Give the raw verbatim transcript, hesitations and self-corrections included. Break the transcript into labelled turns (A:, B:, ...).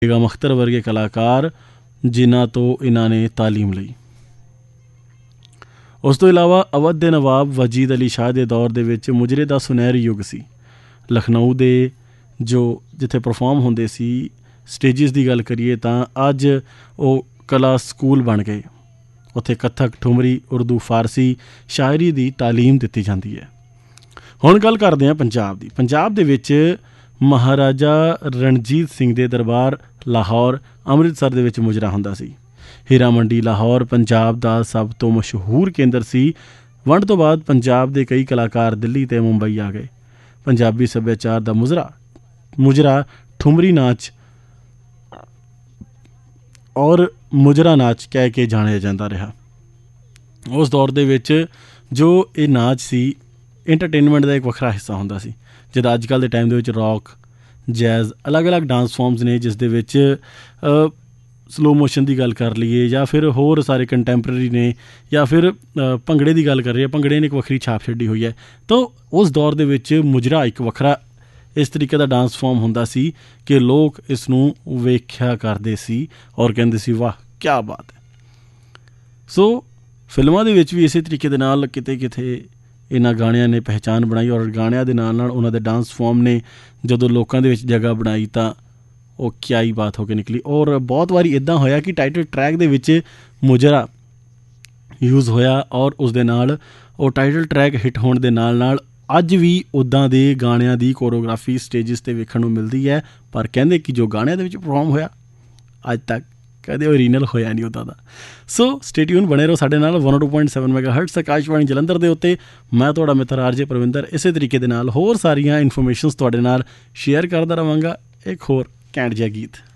A: बेगम अख्तर वर्गे कलाकार जिन्हां तो इन्हां ने तालीम ਲਈ। ਉਸ ਤੋਂ ਇਲਾਵਾ ਅਵਧ ਦੇ ਨਵਾਬ ਵਜੀਦ ਅਲੀ ਸ਼ਾਹ ਦੇ ਦੌਰ ਦੇ ਵਿੱਚ ਮੁਜਰੇ ਦਾ ਸੁਨਹਿਰੀ ਯੁੱਗ ਸੀ। ਲਖਨਊ ਦੇ ਜੋ ਜਿੱਥੇ ਪਰਫੋਰਮ ਹੁੰਦੇ ਸੀ ਸਟੇਜਿਸ ਦੀ ਗੱਲ ਕਰੀਏ ਤਾਂ ਅੱਜ ਉਹ ਕਲਾ ਸਕੂਲ ਬਣ ਗਏ। ਉੱਥੇ ਕੱਥਕ, ਠੁਮਰੀ, ਉਰਦੂ, ਫਾਰਸੀ ਸ਼ਾਇਰੀ ਦੀ ਤਾਲੀਮ ਦਿੱਤੀ ਜਾਂਦੀ ਹੈ। ਹੁਣ ਗੱਲ ਕਰਦੇ ਹਾਂ ਪੰਜਾਬ ਦੀ। ਪੰਜਾਬ ਦੇ ਵਿੱਚ ਮਹਾਰਾਜਾ ਰਣਜੀਤ ਸਿੰਘ ਦੇ ਦਰਬਾਰ ਲਾਹੌਰ ਅੰਮ੍ਰਿਤਸਰ ਦੇ ਵਿੱਚ ਮੁਜਰਾ ਹੁੰਦਾ ਸੀ। ਹੀਰਾ ਮੰਡੀ ਲਾਹੌਰ ਪੰਜਾਬ ਦਾ ਸਭ ਤੋਂ ਮਸ਼ਹੂਰ ਕੇਂਦਰ ਸੀ। ਵੰਡ ਤੋਂ ਬਾਅਦ ਪੰਜਾਬ ਦੇ ਕਈ ਕਲਾਕਾਰ ਦਿੱਲੀ ਅਤੇ ਮੁੰਬਈ ਆ ਗਏ। ਪੰਜਾਬੀ ਸੱਭਿਆਚਾਰ ਦਾ ਮੁਜਰਾ ਮੁਜਰਾ ਠੁਮਰੀ ਨਾਚ ਔਰ ਮੁਜਰਾ ਨਾਚ ਕਹਿ ਕੇ ਜਾਣਿਆ ਜਾਂਦਾ ਰਿਹਾ। ਉਸ ਦੌਰ ਦੇ ਵਿੱਚ ਜੋ ਇਹ ਨਾਚ ਸੀ ਇੰਟਰਟੇਨਮੈਂਟ ਦਾ ਇੱਕ ਵੱਖਰਾ ਹਿੱਸਾ ਹੁੰਦਾ ਸੀ। ਜਿੱਦਾਂ ਅੱਜ ਕੱਲ੍ਹ ਦੇ ਟਾਈਮ ਦੇ ਵਿੱਚ ਰੌਕ, ਜੈਜ਼, ਅਲੱਗ ਅਲੱਗ ਡਾਂਸ ਫੋਰਮਸ ਨੇ ਜਿਸ ਦੇ ਵਿੱਚ ਸਲੋ ਮੋਸ਼ਨ ਦੀ ਗੱਲ ਕਰ ਲਈਏ ਜਾਂ ਫਿਰ ਹੋਰ ਸਾਰੇ ਕੰਟੈਂਪਰਰੀ ਨੇ ਜਾਂ ਫਿਰ ਭੰਗੜੇ ਦੀ ਗੱਲ ਕਰ ਰਹੀ ਹੈ। ਭੰਗੜੇ ਨੇ ਇੱਕ ਵੱਖਰੀ ਛਾਪ ਛੱਡੀ ਹੋਈ ਹੈ। ਤਾਂ ਉਸ ਦੌਰ ਦੇ ਵਿੱਚ ਮੁਜਰਾ ਇੱਕ ਵੱਖਰਾ ਇਸ ਤਰੀਕੇ ਦਾ ਡਾਂਸ ਫੋਰਮ ਹੁੰਦਾ ਸੀ ਕਿ ਲੋਕ ਇਸ ਨੂੰ ਵੇਖਿਆ ਕਰਦੇ ਸੀ ਔਰ ਕਹਿੰਦੇ ਸੀ ਵਾਹ ਕਿਆ ਬਾਤ ਹੈ। ਸੋ ਫਿਲਮਾਂ ਦੇ ਵਿੱਚ ਵੀ ਇਸੇ ਤਰੀਕੇ ਦੇ ਨਾਲ ਕਿਤੇ ਕਿਤੇ ਇਹਨਾਂ ਗਾਣਿਆਂ ਨੇ ਪਹਿਚਾਣ ਬਣਾਈ ਔਰ ਗਾਣਿਆਂ ਦੇ ਨਾਲ ਨਾਲ ਉਹਨਾਂ ਦੇ ਡਾਂਸ ਫੋਰਮ ਨੇ ਜਦੋਂ ਲੋਕਾਂ ਦੇ ਵਿੱਚ ਜਗ੍ਹਾ ਬਣਾਈ ਤਾਂ ਉਹ ਕਿਆ ਹੀ ਬਾਤ ਹੋ ਕੇ ਨਿਕਲੀ। ਔਰ ਬਹੁਤ ਵਾਰੀ ਇੱਦਾਂ ਹੋਇਆ ਕਿ ਟਾਈਟਲ ਟਰੈਕ ਦੇ ਵਿੱਚ ਮੁਜਰਾ ਯੂਜ਼ ਹੋਇਆ ਔਰ ਉਸ ਦੇ ਨਾਲ ਉਹ ਟਾਈਟਲ ਟਰੈਕ ਹਿੱਟ ਹੋਣ ਦੇ ਨਾਲ ਨਾਲ ਅੱਜ ਵੀ ਉੱਦਾਂ ਦੇ ਗਾਣਿਆਂ ਦੀ ਕੋਰੀਓਗ੍ਰਾਫੀ ਸਟੇਜਿਸ 'ਤੇ ਵੇਖਣ ਨੂੰ ਮਿਲਦੀ ਹੈ। ਪਰ ਕਹਿੰਦੇ ਕਿ ਜੋ ਗਾਣਿਆਂ ਦੇ ਵਿੱਚ ਪਰਫੋਰਮ ਹੋਇਆ ਅੱਜ ਤੱਕ ਕਦੇ ਓਰੀਜਨਲ ਹੋਇਆ ਨਹੀਂ ਉੱਦਾਂ ਦਾ। ਸੋ ਸਟੇ ਟਿਊਨ ਬਣੇ ਰਹੋ ਸਾਡੇ ਨਾਲ one O to point seven mega hurts Akashvani Jalandhar ਦੇ ਉੱਤੇ। ਮੈਂ ਤੁਹਾਡਾ ਮਿੱਤਰ ਆਰ ਜੇ ਪਰਵਿੰਦਰ ਇਸੇ ਤਰੀਕੇ ਦੇ ਨਾਲ ਹੋਰ ਸਾਰੀਆਂ ਇਨਫੋਰਮੇਸ਼ਨਸ ਤੁਹਾਡੇ ਨਾਲ ਸ਼ੇਅਰ ਕਰਦਾ ਰਹਾਂਗਾ। ਇੱਕ ਹੋਰ ਘੈਂਟ ਜਿਹਾ ਗੀਤ